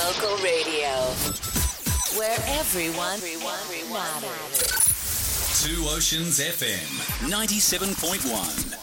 Local radio, where everyone matters. Two Oceans FM 97.1.